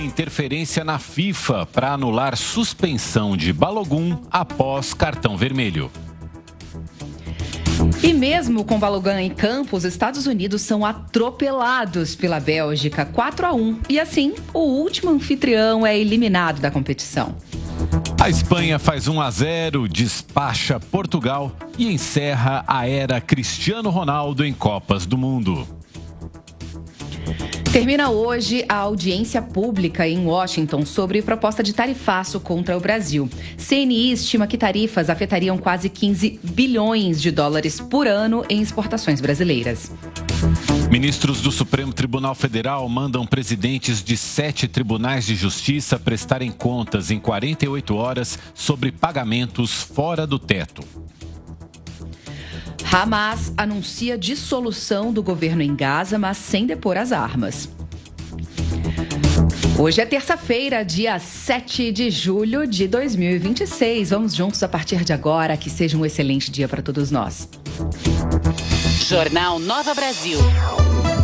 Interferência na FIFA para anular suspensão de Balogun após cartão vermelho. E mesmo com Balogun em campo, os Estados Unidos são atropelados pela Bélgica 4-1. E assim, o último anfitrião é eliminado da competição. A Espanha faz 1-0, despacha Portugal e encerra a era Cristiano Ronaldo em Copas do Mundo. Termina hoje a audiência pública em Washington sobre proposta de tarifaço contra o Brasil. CNI estima que tarifas afetariam quase 15 bilhões de dólares por ano em exportações brasileiras. Ministros do Supremo Tribunal Federal mandam presidentes de 7 tribunais de justiça prestarem contas em 48 horas sobre pagamentos fora do teto. Hamas anuncia dissolução do governo em Gaza, mas sem depor as armas. Hoje é terça-feira, dia 7 de julho de 2026. Vamos juntos a partir de agora. Que seja um excelente dia para todos nós. Jornal Nova Brasil.